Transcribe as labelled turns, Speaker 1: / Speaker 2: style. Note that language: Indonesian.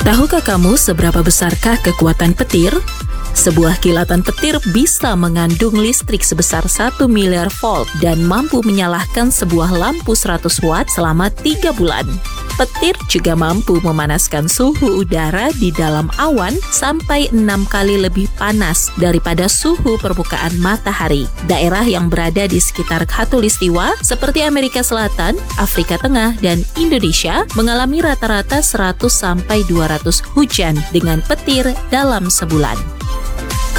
Speaker 1: Tahukah kamu seberapa besarkah kekuatan petir? Sebuah kilatan petir bisa mengandung listrik sebesar 1 miliar volt dan mampu menyalakan sebuah lampu 100 watt selama 3 bulan. Petir juga mampu memanaskan suhu udara di dalam awan sampai 6 kali lebih panas daripada suhu permukaan matahari. Daerah yang berada di sekitar Khatulistiwa seperti Amerika Selatan, Afrika Tengah, dan Indonesia mengalami rata-rata 100 sampai 200 hujan dengan petir dalam sebulan.